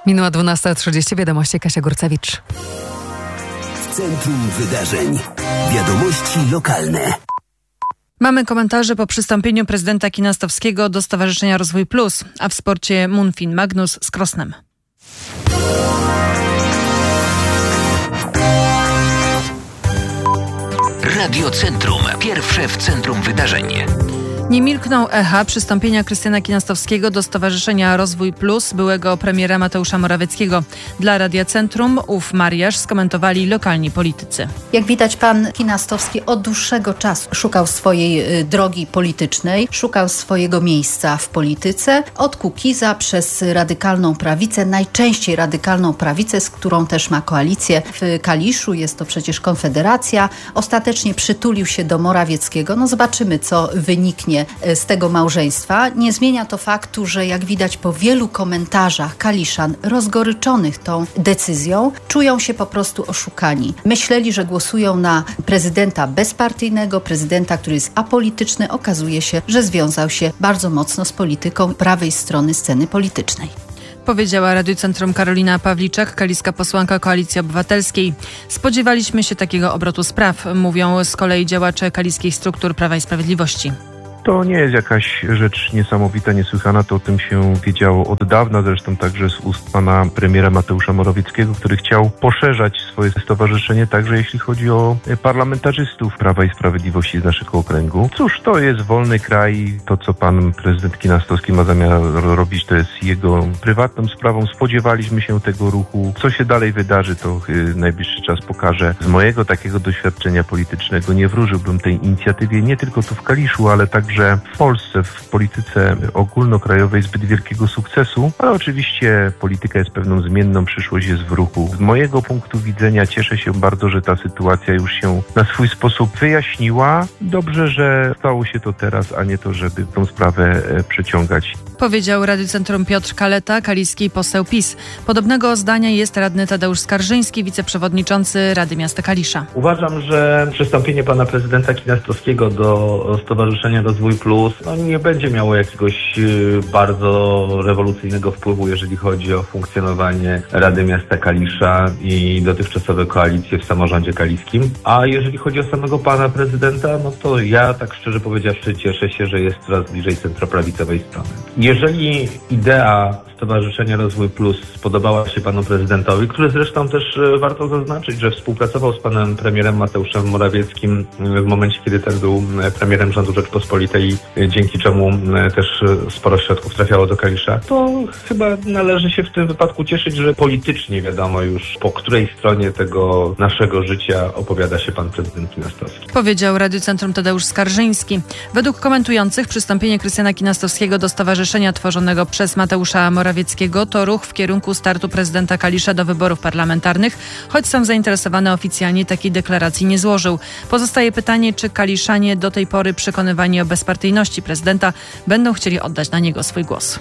Minęła 12:30, wiadomości Kasia Górcewicz. W centrum wydarzeń. Wiadomości lokalne. Mamy komentarze po przystąpieniu prezydenta Kinastowskiego do Stowarzyszenia Rozwój Plus, a w sporcie Munfin Magnus z Krosnem. Radio Centrum. Pierwsze w centrum wydarzeń. Nie milkną echa przystąpienia Krystiana Kinastowskiego do Stowarzyszenia Rozwój Plus byłego premiera Mateusza Morawieckiego. Dla Radia Centrum ów mariaż skomentowali lokalni politycy. Jak widać, pan Kinastowski od dłuższego czasu szukał swojej drogi politycznej, szukał swojego miejsca w polityce. Od Kukiza przez radykalną prawicę, najczęściej radykalną prawicę, z którą też ma koalicję w Kaliszu. Jest to przecież Konfederacja. Ostatecznie przytulił się do Morawieckiego. No zobaczymy, co wyniknie z tego małżeństwa. Nie zmienia to faktu, że jak widać po wielu komentarzach Kaliszan rozgoryczonych tą decyzją, czują się po prostu oszukani. Myśleli, że głosują na prezydenta bezpartyjnego, prezydenta, który jest apolityczny. Okazuje się, że związał się bardzo mocno z polityką prawej strony sceny politycznej. Powiedziała Radiu Centrum Karolina Pawliczak, kaliska posłanka Koalicji Obywatelskiej. Spodziewaliśmy się takiego obrotu spraw, mówią z kolei działacze kaliskich struktur Prawa i Sprawiedliwości. To nie jest jakaś rzecz niesamowita, niesłychana, to o tym się wiedziało od dawna, zresztą także z ust pana premiera Mateusza Morawieckiego, który chciał poszerzać swoje stowarzyszenie także jeśli chodzi o parlamentarzystów Prawa i Sprawiedliwości z naszego okręgu. Cóż, to jest wolny kraj, to co pan prezydent Kinastowski ma zamiar robić, to jest jego prywatną sprawą. Spodziewaliśmy się tego ruchu. Co się dalej wydarzy, to najbliższy czas pokaże. Z mojego takiego doświadczenia politycznego nie wróżyłbym tej inicjatywie nie tylko tu w Kaliszu, ale także w Polsce, w polityce ogólnokrajowej zbyt wielkiego sukcesu, ale oczywiście polityka jest pewną zmienną, przyszłość jest w ruchu. Z mojego punktu widzenia cieszę się bardzo, że ta sytuacja już się na swój sposób wyjaśniła. Dobrze, że stało się to teraz, a nie to, żeby tę sprawę przeciągać. Powiedział Radiu Centrum Piotr Kaleta, kaliski poseł PiS. Podobnego zdania jest radny Tadeusz Skarżyński, wiceprzewodniczący Rady Miasta Kalisza. Uważam, że przystąpienie pana prezydenta Kinastowskiego do Stowarzyszenia Rozwój Plus nie będzie miało jakiegoś bardzo rewolucyjnego wpływu, jeżeli chodzi o funkcjonowanie Rady Miasta Kalisza i dotychczasowe koalicje w samorządzie kaliskim. A jeżeli chodzi o samego pana prezydenta, to ja tak szczerze powiedziawszy cieszę się, że jest coraz bliżej centroprawicowej strony. Jeżeli idea Stowarzyszenia Rozwój Plus spodobała się panu prezydentowi, który zresztą też warto zaznaczyć, że współpracował z panem premierem Mateuszem Morawieckim w momencie, kiedy ten był premierem rządu Rzeczpospolitej, dzięki czemu też sporo środków trafiało do Kalisza, to chyba należy się w tym wypadku cieszyć, że politycznie wiadomo już, po której stronie tego naszego życia opowiada się pan prezydent Kinastowski. Powiedział Radiu Centrum Tadeusz Skarżyński. Według komentujących przystąpienie Krystiana Kinastowskiego do stowarzyszenia tworzonego przez Mateusza Morawieckiego to ruch w kierunku startu prezydenta Kalisza do wyborów parlamentarnych, choć sam zainteresowany oficjalnie takiej deklaracji nie złożył. Pozostaje pytanie, czy kaliszanie do tej pory przekonywani o bezpartyjności prezydenta będą chcieli oddać na niego swój głos.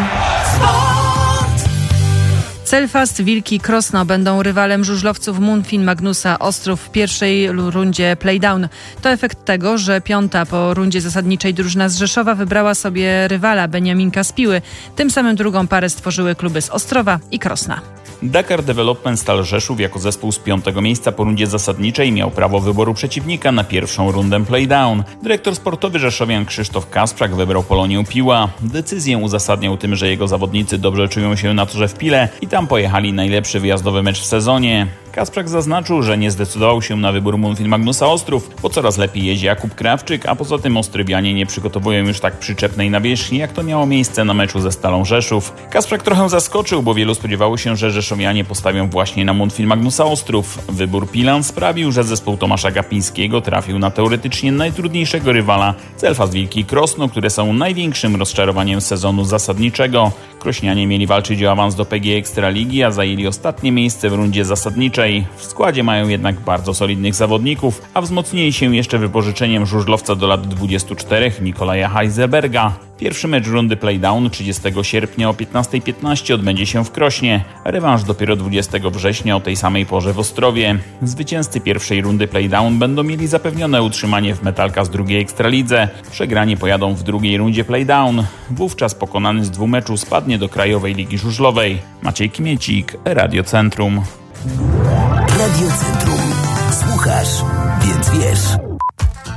Celfast, Wilki, Krosno będą rywalem żużlowców Munfin Magnusa Ostrów w pierwszej rundzie Playdown. To efekt tego, że piąta po rundzie zasadniczej drużyna z Rzeszowa wybrała sobie rywala Beniaminka z Piły. Tym samym drugą parę stworzyły kluby z Ostrowa i Krosna. Dakar Development Stal Rzeszów jako zespół z 5. miejsca po rundzie zasadniczej miał prawo wyboru przeciwnika na pierwszą rundę Playdown. Dyrektor sportowy rzeszowian Krzysztof Kasprzak wybrał Polonię Piła. Decyzję uzasadniał tym, że jego zawodnicy dobrze czują się na torze w Pile i tam pojechali najlepszy wyjazdowy mecz w sezonie. Kasprzak zaznaczył, że nie zdecydował się na wybór Munfin Magnusa Ostrów, bo coraz lepiej jeździ Jakub Krawczyk, a poza tym Ostrywianie nie przygotowują już tak przyczepnej nawierzchni, jak to miało miejsce na meczu ze Stalą Rzeszów. Kasprzak trochę zaskoczył, bo wielu spodziewało się, że rzeszowianie postawią właśnie na Munfin Magnusa Ostrów. Wybór Pilan sprawił, że zespół Tomasza Gapińskiego trafił na teoretycznie najtrudniejszego rywala Celfast Wilki Krosno, które są największym rozczarowaniem sezonu zasadniczego. Krośnianie mieli walczyć o awans do PG Ekstraligi, a zajęli ostatnie miejsce w rundzie zasadniczej. zasadniczej. W składzie mają jednak bardzo solidnych zawodników, a wzmocnili się jeszcze wypożyczeniem żużlowca do lat 24 Nikolaja Heiselberga. Pierwszy mecz rundy Playdown 30 sierpnia o 15:15 odbędzie się w Krośnie. Rewanż dopiero 20 września o tej samej porze w Ostrowie. Zwycięzcy pierwszej rundy Playdown będą mieli zapewnione utrzymanie w Metalka z drugiej Ekstralidze. Przegrani pojadą w drugiej rundzie Playdown. Wówczas pokonany z 2 meczu spadnie do Krajowej Ligi Żużlowej. Maciej Kmiecik, Radio Centrum. Radio Centrum. Słuchasz, więc wiesz.